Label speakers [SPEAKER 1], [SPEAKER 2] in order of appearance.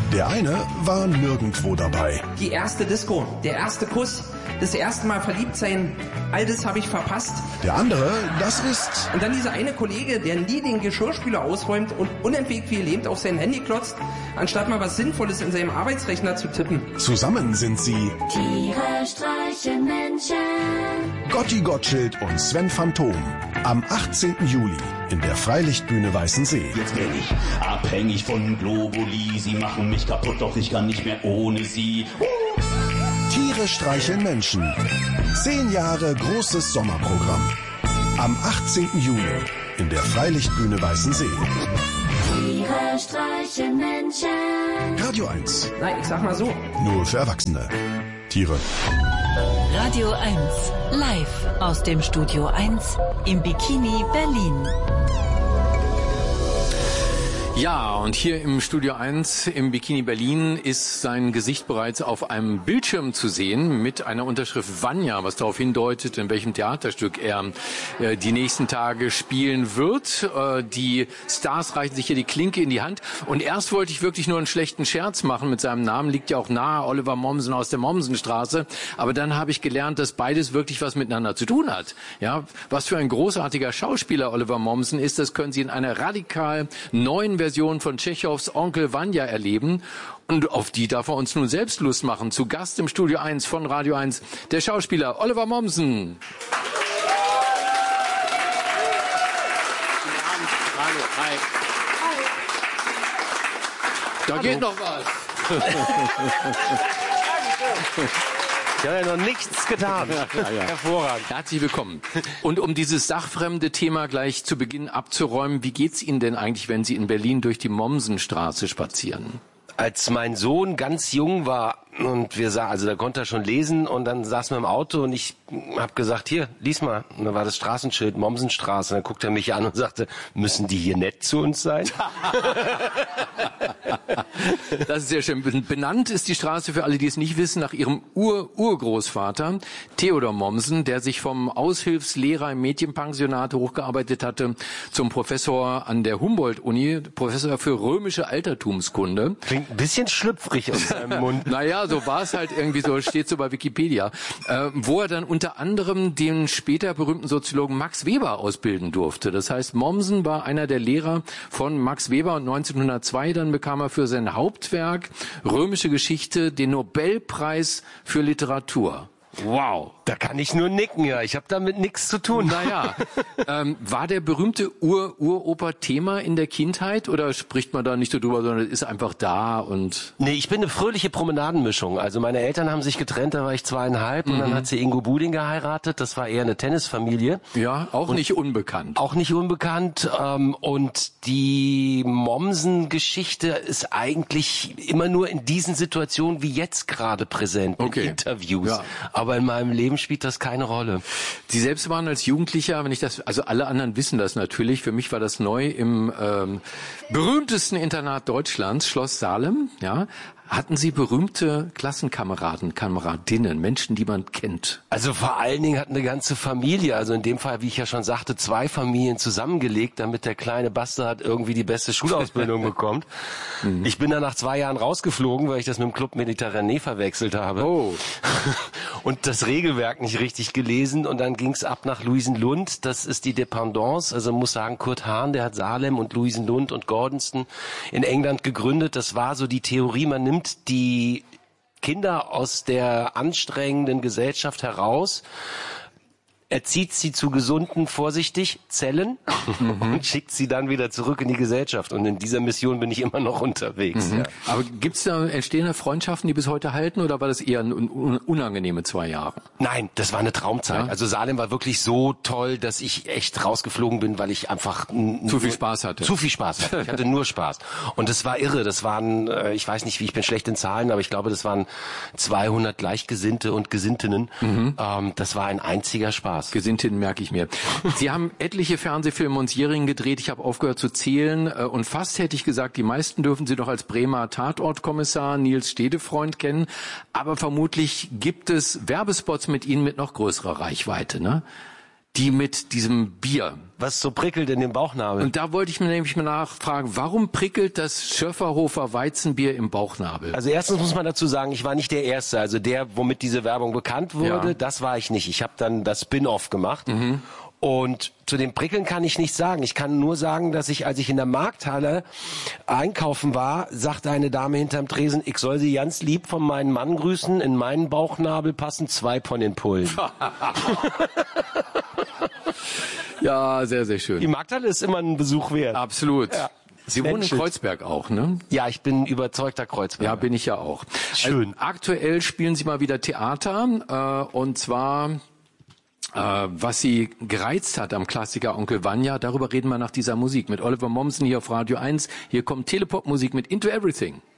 [SPEAKER 1] Der eine war nirgendwo dabei.
[SPEAKER 2] Die erste Disco, der erste Kuss, das erste Mal verliebt sein, all das habe ich verpasst.
[SPEAKER 1] Der andere, das ist...
[SPEAKER 2] Und dann dieser eine Kollege, der nie den Geschirrspüler ausräumt und unentwegt wie gelähmt auf sein Handy klotzt, anstatt mal was Sinnvolles in seinem Arbeitsrechner zu tippen.
[SPEAKER 1] Zusammen sind sie...
[SPEAKER 3] Tiere streichen Menschen.
[SPEAKER 1] Gotti Gottschild und Sven Phantom. Am 18. Juli in der Freilichtbühne Weißensee.
[SPEAKER 4] Jetzt bin ich abhängig von Globuli. Sie machen mich kaputt, doch ich kann nicht mehr ohne sie.
[SPEAKER 1] Tiere streicheln Menschen. 10 Jahre großes Sommerprogramm. Am 18. Juli in der Freilichtbühne Weißensee.
[SPEAKER 3] Tiere streichen Menschen.
[SPEAKER 1] Radio 1.
[SPEAKER 2] Na, ich sag mal so.
[SPEAKER 1] Nur für Erwachsene. Tiere.
[SPEAKER 5] Radio 1, live aus dem Studio 1 im Bikini Berlin.
[SPEAKER 6] Ja, und hier im Studio 1 im Bikini Berlin ist sein Gesicht bereits auf einem Bildschirm zu sehen mit einer Unterschrift Vanya, was darauf hindeutet, in welchem Theaterstück er die nächsten Tage spielen wird. Die Stars reichen sich hier die Klinke in die Hand. Und erst wollte ich wirklich nur einen schlechten Scherz machen mit seinem Namen, liegt ja auch nahe, Oliver Mommsen aus der Mommsenstraße. Aber dann habe ich gelernt, dass beides wirklich was miteinander zu tun hat. Ja, was für ein großartiger Schauspieler Oliver Mommsen ist, das können Sie in einer radikal neuen Version von Tschechows Onkel Vanya erleben. Und auf die darf er uns nun selbst Lust machen. Zu Gast im Studio 1 von Radio 1, der Schauspieler Oliver Mommsen.
[SPEAKER 7] Hallo, hi.
[SPEAKER 6] Da geht noch was.
[SPEAKER 7] Ich habe ja noch nichts getan.
[SPEAKER 6] Ja.
[SPEAKER 7] Hervorragend.
[SPEAKER 6] Herzlich willkommen. Und um dieses sachfremde Thema gleich zu Beginn abzuräumen, wie geht's Ihnen denn eigentlich, wenn Sie in Berlin durch die Mommsenstraße spazieren?
[SPEAKER 7] Als mein Sohn ganz jung war und da konnte er schon lesen und dann saßen wir im Auto und ich habe gesagt, hier, lies mal. Und dann war das Straßenschild Mommsenstraße. Und dann guckte er mich an und sagte, müssen die hier nett zu uns sein?
[SPEAKER 6] Das ist sehr schön. Benannt ist die Straße, für alle, die es nicht wissen, nach ihrem Urgroßvater, Theodor Mommsen, der sich vom Aushilfslehrer im Mädchenpensionat hochgearbeitet hatte zum Professor an der Humboldt-Uni, Professor für römische Altertumskunde.
[SPEAKER 7] Klingt ein bisschen schlüpfrig aus seinem Mund.
[SPEAKER 6] Naja, so war es halt irgendwie, so steht so bei Wikipedia. Wo er dann unter anderem den später berühmten Soziologen Max Weber ausbilden durfte. Das heißt, Mommsen war einer der Lehrer von Max Weber und 1902 dann bekam er für sein Hauptwerk Römische Geschichte den Nobelpreis für Literatur. Wow.
[SPEAKER 7] Da kann ich nur nicken, ja. Ich habe damit nichts zu tun.
[SPEAKER 6] Naja, war der berühmte Uroper Thema in der Kindheit oder spricht man da nicht so drüber, sondern ist einfach da und...
[SPEAKER 7] Nee, ich bin eine fröhliche Promenadenmischung. Also meine Eltern haben sich getrennt, da war ich 2,5 und dann hat sie Ingo Buding geheiratet. Das war eher eine Tennisfamilie.
[SPEAKER 6] Ja, auch nicht unbekannt.
[SPEAKER 7] Auch nicht unbekannt. Und die Mommsen-Geschichte ist eigentlich immer nur in diesen Situationen wie jetzt gerade präsent, in Interviews.
[SPEAKER 6] Ja.
[SPEAKER 7] Aber in meinem Leben spielt das keine Rolle.
[SPEAKER 6] Sie selbst waren als Jugendlicher, also alle anderen wissen das natürlich, für mich war das neu, im berühmtesten Internat Deutschlands, Schloss Salem, ja. Hatten Sie berühmte Klassenkameraden, Kameradinnen, Menschen, die man kennt?
[SPEAKER 7] Also vor allen Dingen hat eine ganze Familie, also in dem Fall, wie ich ja schon sagte, 2 Familien zusammengelegt, damit der kleine Bastard irgendwie die beste Schulausbildung bekommt. Ich bin dann nach 2 Jahren rausgeflogen, weil ich das mit dem Club Mediterranee verwechselt habe.
[SPEAKER 6] Oh.
[SPEAKER 7] Und das Regelwerk nicht richtig gelesen und dann ging's ab nach Louisenlund. Das ist die Dependance, also muss sagen, Kurt Hahn, der hat Salem und Louisenlund und Gordonston in England gegründet. Das war so die Theorie, man nimmt die Kinder aus der anstrengenden Gesellschaft heraus, erzieht sie zu gesunden, vorsichtig, Zellen und schickt sie dann wieder zurück in die Gesellschaft. Und in dieser Mission bin ich immer noch unterwegs. Ja.
[SPEAKER 6] Aber entstehen da Freundschaften, die bis heute halten, oder war das eher unangenehme 2 Jahre?
[SPEAKER 7] Nein, das war eine Traumzeit.
[SPEAKER 6] Ja?
[SPEAKER 7] Also Salem war wirklich so toll, dass ich echt rausgeflogen bin, weil ich einfach
[SPEAKER 6] zu viel Spaß hatte.
[SPEAKER 7] Zu viel Spaß hatte. Ich hatte nur Spaß. Und es war irre. Das waren, ich weiß nicht, ich bin schlecht in Zahlen, aber ich glaube, das waren 200 Gleichgesinnte und Gesintinnen. Das war ein einziger Spaß.
[SPEAKER 6] Gesintinnen merke ich mir. Sie haben etliche Fernsehfilme und Serien gedreht. Ich habe aufgehört zu zählen. Und fast hätte ich gesagt, die meisten dürfen Sie doch als Bremer Tatortkommissar Nils Stedefreund kennen. Aber vermutlich gibt es Werbespots mit Ihnen mit noch größerer Reichweite, ne? die mit diesem Bier.
[SPEAKER 7] Was so prickelt in dem Bauchnabel.
[SPEAKER 6] Und da wollte ich mir nämlich mal nachfragen, warum prickelt das Schöfferhofer Weizenbier im Bauchnabel?
[SPEAKER 7] Also erstens muss man dazu sagen, ich war nicht der Erste. Also der, womit diese Werbung bekannt wurde, das war ich nicht. Ich habe dann das Spin-off gemacht. Und zu dem Prickeln kann ich nichts sagen. Ich kann nur sagen, dass ich, als ich in der Markthalle einkaufen war, sagte eine Dame hinterm Tresen, ich soll sie ganz lieb von meinem Mann grüßen. In meinen Bauchnabel passen 2 von den Pullen.
[SPEAKER 6] Ja, sehr, sehr schön.
[SPEAKER 7] Die Markthalle ist immer ein Besuch wert.
[SPEAKER 6] Absolut. Ja. Sie wohnen in Kreuzberg auch, ne?
[SPEAKER 7] Ja, ich bin überzeugter Kreuzberger.
[SPEAKER 6] Ja, bin ich ja auch.
[SPEAKER 7] Schön.
[SPEAKER 6] Aktuell spielen Sie mal wieder Theater, und zwar... was Sie gereizt hat am Klassiker Onkel Vanya, darüber reden wir nach dieser Musik mit Oliver Mommsen hier auf Radio 1. Hier kommt Telepop-Musik mit Into Everything.